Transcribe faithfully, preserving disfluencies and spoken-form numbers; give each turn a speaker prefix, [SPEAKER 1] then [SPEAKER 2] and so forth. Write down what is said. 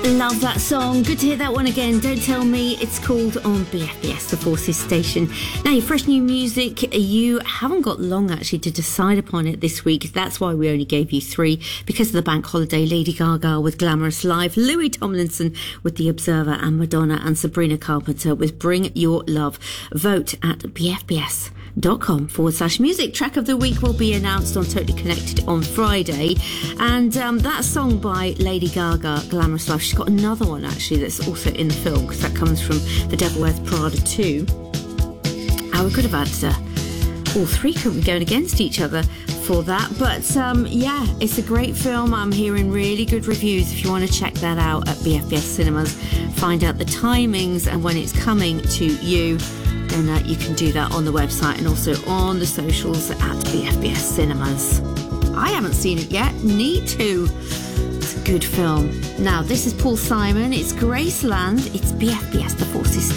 [SPEAKER 1] Love that song. Good to hear that one again. Don't Tell Me. It's called on B F B S, the Forces station. Now, your fresh new music, you haven't got long actually to decide upon it this week. That's why we only gave you three, because of the bank holiday. Lady Gaga with Glamorous Life, Louis Tomlinson with The Observer, and Madonna and Sabrina Carpenter with Bring Your Love. Vote at bfbs.com forward slash music. Track of the week will be announced on Totally Connected on Friday. And um, that song by Lady Gaga, Glamorous Life, she's got another one actually that's also in the film, because that comes from The Devil Wears Prada two. Oh, we could have had uh, all three, couldn't we, going against each other for that. But um, yeah, it's a great film. I'm hearing really good reviews. If you want to check that out at B F B S Cinemas, find out the timings and when it's coming to you, then uh, you can do that on the website and also on the socials at B F B S Cinemas. I haven't seen it yet. Need to. It's a good film. Now, this is Paul Simon. It's Graceland. It's B F B S, the Forces